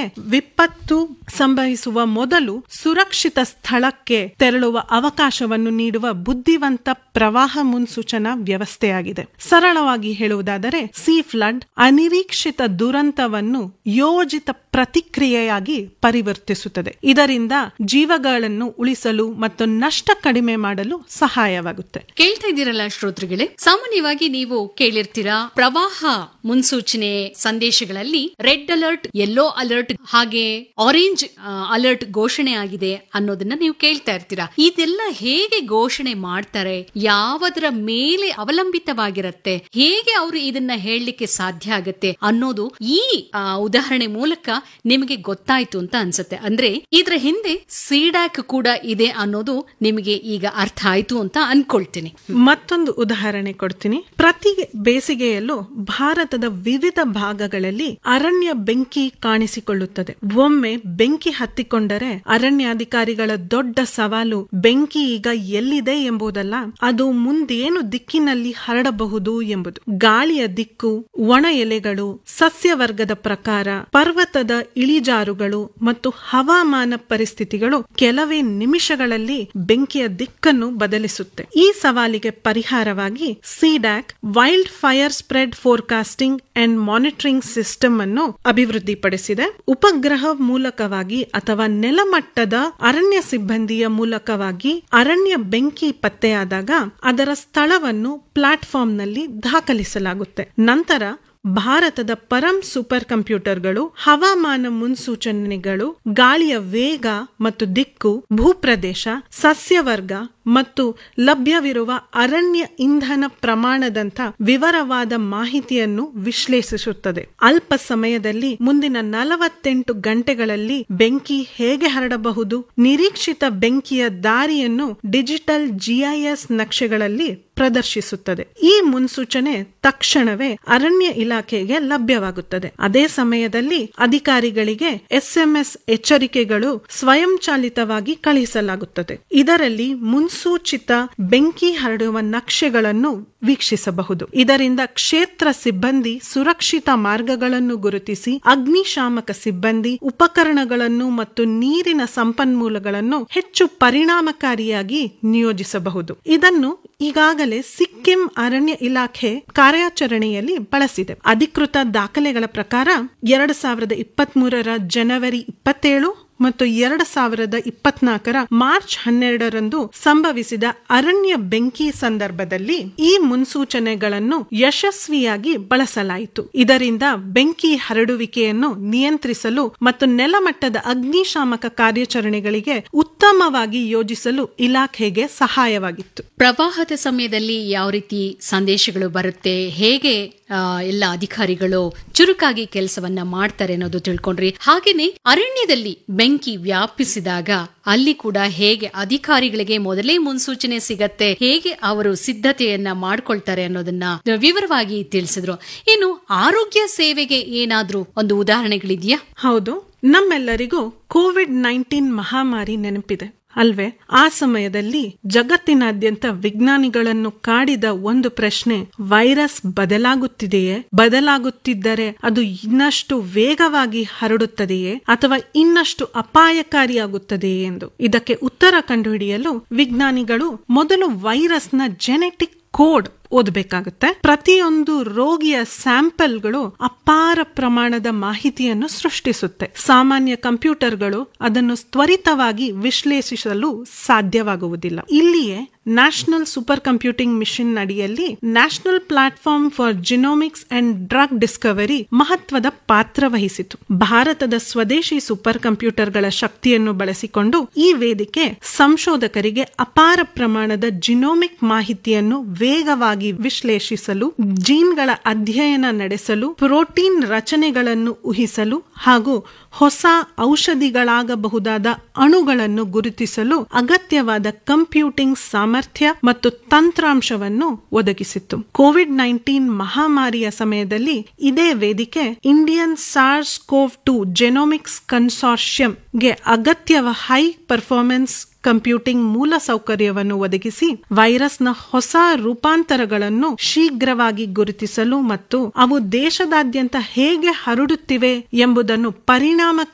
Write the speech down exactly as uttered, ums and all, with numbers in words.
ವಿಪತ್ತು ಸಂಭವಿಸುವ ಮೊದಲು ಸುರಕ್ಷಿತ ಸ್ಥಳಕ್ಕೆ ತೆರಳುವ ಅವಕಾಶವನ್ನು ನೀಡುವ ಬುದ್ಧಿವಂತ ಪ್ರವಾಹ ಮುನ್ಸೂಚನಾ ವ್ಯವಸ್ಥೆಯಾಗಿದೆ. ಸರಳವಾಗಿ ಹೇಳುವುದಾದರೆ ಸೀ ಫ್ಲಡ್ ಅನಿರೀಕ್ಷಿತ ದುರಂತವನ್ನು ಯೋಜಿತ ಪ್ರತಿಕ್ರಿಯೆಯಾಗಿ ಪರಿವರ್ತಿಸುತ್ತದೆ. ಇದರಿಂದ ಜೀವಗಳನ್ನು ಉಳಿಸಲು ಮತ್ತು ನಷ್ಟ ಕಡಿಮೆ ಮಾಡಲು ಸಹಾಯವಾಗುತ್ತೆ. ಕೇಳ್ತಾ ಇದ್ದೀರಲ್ಲ ಶ್ರೋತೃಗಳೇ, ಸಾಮಾನ್ಯವಾಗಿ ನೀವು ಕೇಳಿರ್ತೀರಾ ಪ್ರವಾಹ ಮುನ್ಸೂಚನೆ ಸಂದೇಶಗಳಲ್ಲಿ ರೆಡ್ ಅಲರ್ಟ್, ಯೆಲ್ಲೋ ಅಲರ್ಟ್ ಹಾಗೆ ಆರೆಂಜ್ ಅಲರ್ಟ್ ಘೋಷಣೆ ಆಗಿದೆ ಅನ್ನೋದನ್ನ ನೀವು ಕೇಳ್ತಾ ಇರ್ತೀರಾ. ಇದೆಲ್ಲ ಹೇಗೆ ಘೋಷಣೆ ಮಾಡ್ತಾರೆ, ಯಾವುದರ ಮೇಲೆ ಅವಲಂಬಿತವಾಗಿರತ್ತೆ, ಹೇಗೆ ಅವರು ಇದನ್ನ ಹೇಳಲಿಕ್ಕೆ ಸಾಧ್ಯ ಆಗತ್ತೆ ಅನ್ನೋದು ಈ ಉದಾಹರಣೆ ಮೂಲಕ ನಿಮಗೆ ಗೊತ್ತಾಯ್ತು ಅಂತ ಅನ್ಸುತ್ತೆ. ಅಂದ್ರೆ ಇದರ ಹಿಂದೆ ಸಿಡ್ಯಾಕ್ ಕೂಡ ಇದೆ ಅನ್ನೋದು ನಿಮಗೆ ಈಗ ಅರ್ಥ ಆಯ್ತು ಅಂತ ಅನ್ಕೊಳ್ತೀನಿ. ಮತ್ತೊಂದು ಉದಾಹರಣೆ ಕೊಡ್ತೀನಿ. ಪ್ರತಿ ಬೇಸಿಗೆಯಲ್ಲೂ ಭಾರತದ ವಿವಿಧ ಭಾಗಗಳಲ್ಲಿ ಅರಣ್ಯ ಬೆಂಕಿ ಕಾಣಿಸಿಕೊಳ್ಳುತ್ತದೆ. ಒಮ್ಮೆ ಬೆಂಕಿ ಹತ್ತಿಕೊಂಡರೆ ಅರಣ್ಯಾಧಿಕಾರಿಗಳ ದೊಡ್ಡ ಸವಾಲು ಬೆಂಕಿ ಈಗ ಎಲ್ಲಿದೆ ಎಂಬುದಲ್ಲ, ಅದು ಮುಂದೇನು ದಿಕ್ಕಿನಲ್ಲಿ ಹರಡಬಹುದು ಎಂಬುದು. ಗಾಳಿಯ ದಿಕ್ಕು, ಒಣ ಎಲೆಗಳು, ಸಸ್ಯವರ್ಗದ ಪ್ರಕಾರ, ಪರ್ವತದ ಇಳಿಜಾರುಗಳು ಮತ್ತು ಹವಾಮಾನ ಪರಿಸ್ಥಿತಿಗಳು ಕೆಲವೇ ನಿಮಿಷಗಳಲ್ಲಿ ಬೆಂಕಿಯ ದಿಕ್ಕನ್ನು ಬದಲಿಸುತ್ತೆ. ಈ ಸವಾಲಿಗೆ ಪರಿಹಾರವಾಗಿ CDAC wild fire spread forecasting and monitoring system ಅನ್ನು ಅಭಿವೃದ್ಧಿಪಡಿಸಿದೆ. ಉಪಗ್ರಹ ಮೂಲಕವಾಗಿ ಅಥವಾ ನೆಲಮಟ್ಟದ ಅರಣ್ಯ ಸಿಬ್ಬಂದಿಯ ಮೂಲಕವಾಗಿ ಅರಣ್ಯ ಬೆಂಕಿ ಪತ್ತೆಯಾದಾಗ ಅದರ ಸ್ಥಳವನ್ನು ಪ್ಲಾಟ್ಫಾರ್ಮ್ನಲ್ಲಿ ದಾಖಲಿಸಲಾಗುತ್ತೆ. ನಂತರ ಭಾರತದ ಪರಂ ಸೂಪರ್ ಕಂಪ್ಯೂಟರ್ಗಳು ಹವಾಮಾನ ಮುನ್ಸೂಚನೆಗಳು, ಗಾಳಿಯ ವೇಗ ಮತ್ತು ದಿಕ್ಕು, ಭೂಪ್ರದೇಶ, ಸಸ್ಯವರ್ಗ ಮತ್ತು ಲಭ್ಯವಿರುವ ಅರಣ್ಯ ಇಂಧನ ಪ್ರಮಾಣದಂಥ ವಿವರವಾದ ಮಾಹಿತಿಯನ್ನು ವಿಶ್ಲೇಷಿಸುತ್ತದೆ. ಅಲ್ಪ ಸಮಯದಲ್ಲಿ ಮುಂದಿನ ನಲವತ್ತೆಂಟು ಗಂಟೆಗಳಲ್ಲಿ ಬೆಂಕಿ ಹೇಗೆ ಹರಡಬಹುದು, ನಿರೀಕ್ಷಿತ ಬೆಂಕಿಯ ದಾರಿಯನ್ನು ಡಿಜಿಟಲ್ ಜಿಐಎಸ್ ನಕ್ಷೆಗಳಲ್ಲಿ ಪ್ರದರ್ಶಿಸುತ್ತದೆ. ಈ ಮುನ್ಸೂಚನೆ ತಕ್ಷಣವೇ ಅರಣ್ಯ ಇಲಾಖೆಗೆ ಲಭ್ಯವಾಗುತ್ತದೆ. ಅದೇ ಸಮಯದಲ್ಲಿ ಅಧಿಕಾರಿಗಳಿಗೆ ಎಸ್ಎಂಎಸ್ ಎಚ್ಚರಿಕೆಗಳು ಸ್ವಯಂಚಾಲಿತವಾಗಿ ಕಳುಹಿಸಲಾಗುತ್ತದೆ. ಇದರಲ್ಲಿ ಮುನ್ಸೂಚಿತ ಬೆಂಕಿ ಹರಡುವ ನಕ್ಷೆಗಳನ್ನು ವೀಕ್ಷಿಸಬಹುದು. ಇದರಿಂದ ಕ್ಷೇತ್ರ ಸಿಬ್ಬಂದಿ ಸುರಕ್ಷಿತ ಮಾರ್ಗಗಳನ್ನು ಗುರುತಿಸಿ ಅಗ್ನಿಶಾಮಕ ಸಿಬ್ಬಂದಿ, ಉಪಕರಣಗಳನ್ನು ಮತ್ತು ನೀರಿನ ಸಂಪನ್ಮೂಲಗಳನ್ನು ಹೆಚ್ಚು ಪರಿಣಾಮಕಾರಿಯಾಗಿ ನಿಯೋಜಿಸಬಹುದು. ಇದನ್ನು ಈಗಾಗಲೇ ಸಿಕ್ಕಿಂ ಅರಣ್ಯ ಇಲಾಖೆ ಕಾರ್ಯಾಚರಣೆಯಲ್ಲಿ ಬಳಸಿದೆ. ಅಧಿಕೃತ ದಾಖಲೆಗಳ ಪ್ರಕಾರ ಎರಡು ಸಾವಿರದ ಇಪ್ಪತ್ತ್ ಮೂರರ ಜನವರಿ ಇಪ್ಪತ್ತೇಳು ಮತ್ತು ಎರಡು ಸಾವಿರದ ಇಪ್ಪತ್ನಾಲ್ಕರ ಮಾರ್ಚ್ ಹನ್ನೆರಡರಂದು ಸಂಭವಿಸಿದ ಅರಣ್ಯ ಬೆಂಕಿ ಸಂದರ್ಭದಲ್ಲಿ ಈ ಮುನ್ಸೂಚನೆಗಳನ್ನು ಯಶಸ್ವಿಯಾಗಿ ಬಳಸಲಾಯಿತು. ಇದರಿಂದ ಬೆಂಕಿ ಹರಡುವಿಕೆಯನ್ನು ನಿಯಂತ್ರಿಸಲು ಮತ್ತು ನೆಲಮಟ್ಟದ ಅಗ್ನಿಶಾಮಕ ಕಾರ್ಯಾಚರಣೆಗಳಿಗೆ ಉತ್ತಮವಾಗಿ ಯೋಜಿಸಲು ಇಲಾಖೆಗೆ ಸಹಾಯವಾಗಿತ್ತು. ಪ್ರವಾಹದ ಸಮಯದಲ್ಲಿ ಯಾವ ರೀತಿ ಸಂದೇಶಗಳು ಬರುತ್ತೆ, ಹೇಗೆ ಎಲ್ಲ ಅಧಿಕಾರಿಗಳು ಚುರುಕಾಗಿ ಕೆಲಸವನ್ನ ಮಾಡ್ತಾರೆ ಅನ್ನೋದು ತಿಳ್ಕೊಂಡ್ರಿ. ಹಾಗೇನೆ ಅರಣ್ಯದಲ್ಲಿ ಬೆಂಕಿ ವ್ಯಾಪಿಸಿದಾಗ ಅಲ್ಲಿ ಕೂಡ ಹೇಗೆ ಅಧಿಕಾರಿಗಳಿಗೆ ಮೊದಲೇ ಮುನ್ಸೂಚನೆ ಸಿಗತ್ತೆ, ಹೇಗೆ ಅವರು ಸಿದ್ಧತೆಯನ್ನ ಮಾಡ್ಕೊಳ್ತಾರೆ ಅನ್ನೋದನ್ನ ವಿವರವಾಗಿ ತಿಳಿಸಿದ್ರು. ಇನ್ನು ಆರೋಗ್ಯ ಸೇವೆಗೆ ಏನಾದ್ರೂ ಒಂದು ಉದಾಹರಣೆಗಳಿದೆಯಾ? ಹೌದು, ನಮ್ಮೆಲ್ಲರಿಗೂ ಕೋವಿಡ್ ನೈನ್ಟೀನ್ ಮಹಾಮಾರಿ ನೆನಪಿದೆ ಅಲ್ವೇ? ಆ ಸಮಯದಲ್ಲಿ ಜಗತ್ತಿನಾದ್ಯಂತ ವಿಜ್ಞಾನಿಗಳನ್ನು ಕಾಡಿದ ಒಂದು ಪ್ರಶ್ನೆ, ವೈರಸ್ ಬದಲಾಗುತ್ತಿದೆಯೇ? ಬದಲಾಗುತ್ತಿದ್ದರೆ ಅದು ಇನ್ನಷ್ಟು ವೇಗವಾಗಿ ಹರಡುತ್ತದೆಯೇ ಅಥವಾ ಇನ್ನಷ್ಟು ಅಪಾಯಕಾರಿಯಾಗುತ್ತದೆಯೇ ಎಂದು. ಇದಕ್ಕೆ ಉತ್ತರ ಕಂಡುಹಿಡಿಯಲು ವಿಜ್ಞಾನಿಗಳು ಮೊದಲು ವೈರಸ್ನ ಜೆನೆಟಿಕ್ ಕೋಡ್ ಓದಬೇಕಾಗುತ್ತೆ. ಪ್ರತಿಯೊಂದು ರೋಗಿಯ ಸ್ಯಾಂಪಲ್ಗಳು ಅಪಾರ ಪ್ರಮಾಣದ ಮಾಹಿತಿಯನ್ನು ಸೃಷ್ಟಿಸುತ್ತೆ. ಸಾಮಾನ್ಯ ಕಂಪ್ಯೂಟರ್ಗಳು ಅದನ್ನು ತ್ವರಿತವಾಗಿ ವಿಶ್ಲೇಷಿಸಲು ಸಾಧ್ಯವಾಗುವುದಿಲ್ಲ. ಇಲ್ಲಿಯೇ ನ್ಯಾಷನಲ್ ಸೂಪರ್ ಕಂಪ್ಯೂಟಿಂಗ್ ಮಿಷನ್ ಅಡಿಯಲ್ಲಿ national platform for genomics and drug Discovery ಮಹತ್ವದ ಪಾತ್ರ ವಹಿಸಿತು. ಭಾರತದ ಸ್ವದೇಶಿ ಸೂಪರ್ ಕಂಪ್ಯೂಟರ್ಗಳ ಶಕ್ತಿಯನ್ನು ಬಳಸಿಕೊಂಡು ಈ ವೇದಿಕೆ ಸಂಶೋಧಕರಿಗೆ ಅಪಾರ ಪ್ರಮಾಣದ ಜಿನೋಮಿಕ್ ಮಾಹಿತಿಯನ್ನು ವೇಗವಾಗಿ ವಿಶ್ಲೇಷಿಸಲು, ಜೀನ್ಗಳ ಅಧ್ಯಯನ ನಡೆಸಲು, ಪ್ರೋಟೀನ್ ರಚನೆಗಳನ್ನು ಊಹಿಸಲು ಹಾಗೂ ಹೊಸ ಔಷಧಿಗಳಾಗಬಹುದಾದ ಅಣುಗಳನ್ನು ಗುರುತಿಸಲು ಅಗತ್ಯವಾದ ಕಂಪ್ಯೂಟಿಂಗ್ ಸಾಮರ್ಥ್ಯ ಮತ್ತು ತಂತ್ರಾಂಶವನ್ನು ಒದಗಿಸಿತ್ತು. ಕೋವಿಡ್ ನೈನ್ಟೀನ್ ಮಹಾಮಾರಿಯ ಸಮಯದಲ್ಲಿ ಇದೇ ವೇದಿಕೆ Indian SARS CoV to genomics ಕನ್ಸಾರ್ಷಿಯಂಗೆ ಅಗತ್ಯವ high performance computing ಮೂಲ ಸೌಕರ್ಯವನ್ನು ಒದಗಿಸಿ ವೈರಸ್ನ ಹೊಸ ರೂಪಾಂತರಗಳನ್ನು ಶೀಘ್ರವಾಗಿ ಗುರುತಿಸಲು ಮತ್ತು ಅವು ದೇಶದಾದ್ಯಂತ ಹೇಗೆ ಹರಡುತ್ತಿವೆ ಎಂಬುದನ್ನು ಪರಿಣಾಮ